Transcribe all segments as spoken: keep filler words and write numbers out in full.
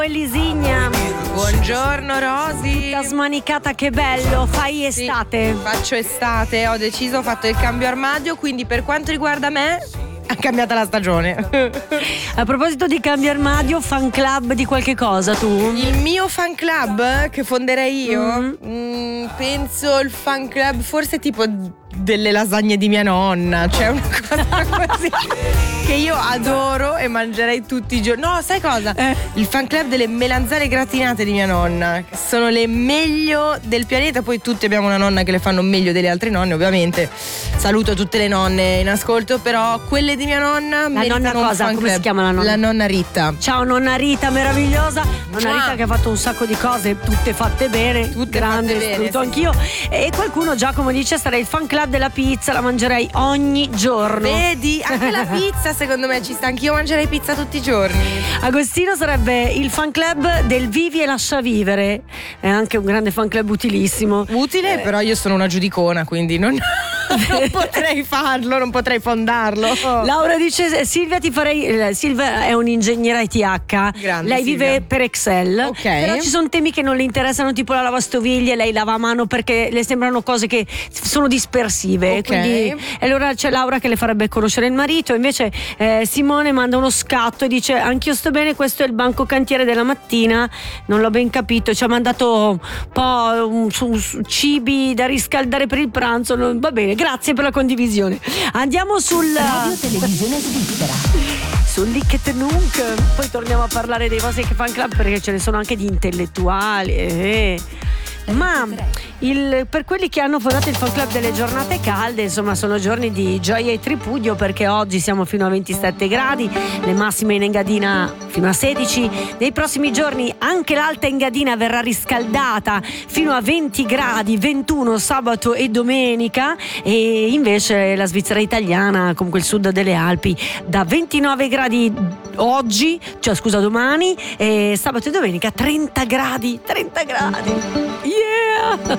Lisigna, buongiorno Rosy. tutta smanicata, che bello, fai estate? Sì, faccio estate, ho deciso, ho fatto il cambio armadio, quindi per quanto riguarda me è cambiata la stagione. A proposito di cambio armadio, fan club di qualche cosa tu? Il mio fan club che fonderei io, Mm. mm, penso il fan club forse tipo delle lasagne di mia nonna, cioè una cosa così che io adoro e mangerei tutti i giorni. No, sai cosa? Eh. Il fan club delle melanzane gratinate di mia nonna, che sono le meglio del pianeta. Poi tutti abbiamo una nonna che le fanno meglio delle altre nonne, ovviamente. Saluto tutte le nonne in ascolto, però quelle di mia nonna La nonna un cosa? fan Come club. si chiama la nonna? La nonna Rita. Ciao nonna Rita, meravigliosa. Nonna Mua. Rita che ha fatto un sacco di cose, tutte fatte bene. Tutte grande, fatte bene, saluto sì, anch'io. E qualcuno, Giacomo dice, sarei il fan club della pizza, la mangerei ogni giorno. Vedi, anche la pizza secondo me ci sta. Anch'io mangerei pizza tutti i giorni. Agostino sarebbe il fan club del Vivi e lascia vivere. È anche un grande fan club utilissimo. Utile, però io sono una giudicona, quindi non, non potrei farlo, non potrei fondarlo. Laura dice: Silvia, ti farei. eh, Silvia è un'ingegnera I T H. Grande Lei vive Silvia. per Excel. Ok. Però ci sono temi che non le interessano, tipo la lavastoviglie. Lei lava a mano perché le sembrano cose che sono dispersive. Ok. Quindi, e allora c'è Laura che le farebbe conoscere il marito. Invece eh, Simone manda uno scatto e dice: anch'io sto bene, questo è il banco cantiere della mattina. Non l'ho ben capito. Ci ha mandato un po' um, su, su cibi da riscaldare per il pranzo. Non- va bene, grazie per la condivisione. Andiamo sul Radio Televisione Svizzera. sul Licketenunk. Poi torniamo a parlare dei vostri fan club, perché ce ne sono anche di intellettuali. eh. Ma il- per quelli che hanno fondato il fan club delle giornate calde, insomma, sono giorni di gioia e tripudio, perché oggi siamo fino a ventisette gradi, le massime in Engadina fino a sedici. Nei prossimi giorni anche l'Alta Engadina verrà riscaldata fino a venti gradi, ventuno sabato e domenica, e invece la Svizzera italiana, comunque il sud delle Alpi, da ventinove gradi oggi, cioè scusa domani, e sabato e domenica trenta gradi, trenta gradi. Yeah!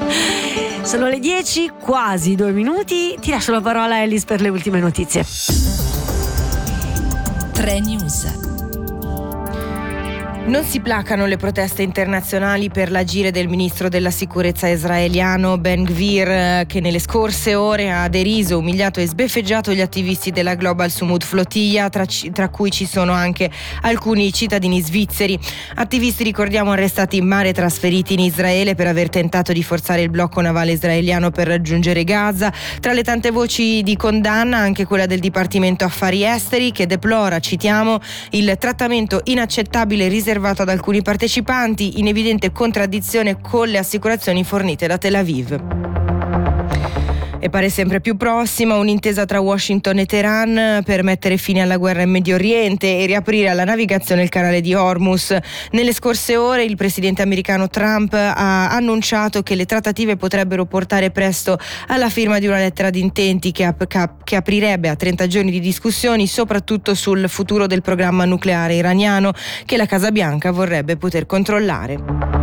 Sono le dieci, quasi due minuti. Ti lascio la parola a Ellis per le ultime notizie. tre News. Non si placano le proteste internazionali per l'agire del ministro della sicurezza israeliano Ben Gvir, che nelle scorse ore ha deriso, umiliato e sbeffeggiato gli attivisti della Global Sumud Flotilla, tra, tra cui ci sono anche alcuni cittadini svizzeri. Attivisti, ricordiamo, arrestati in mare e trasferiti in Israele per aver tentato di forzare il blocco navale israeliano per raggiungere Gaza. Tra le tante voci di condanna anche quella del Dipartimento Affari Esteri, che deplora, citiamo, il trattamento inaccettabile riservato ad alcuni partecipanti, in evidente contraddizione con le assicurazioni fornite da Tel Aviv. E pare sempre più prossima un'intesa tra Washington e Teheran per mettere fine alla guerra in Medio Oriente e riaprire alla navigazione il canale di Hormuz. Nelle scorse ore il presidente americano Trump ha annunciato che le trattative potrebbero portare presto alla firma di una lettera di intenti che, ap- che aprirebbe a trenta giorni di discussioni, soprattutto sul futuro del programma nucleare iraniano, che la Casa Bianca vorrebbe poter controllare.